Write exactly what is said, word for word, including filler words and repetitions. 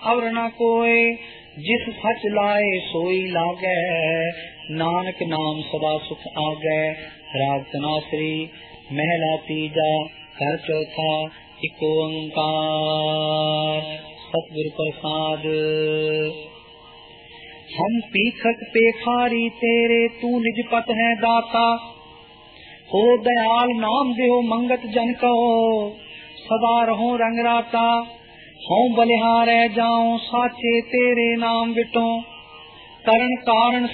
अवर न कोय, जिस सच लाए सोई लागै, नानक नाम सदा सुख आगै। राग तनासरी महला तीजा घर चौथा एक ओंकार। सतगुर प्रसाद। हम पीखक पेखारी तेरे, तू निज पत है दाता, हो दयाल नाम देहो मंगत जन कहो, सदा रहो रंग राता। हों बलिहारै जाऊं साचे तेरे नाम विटों, करण कारण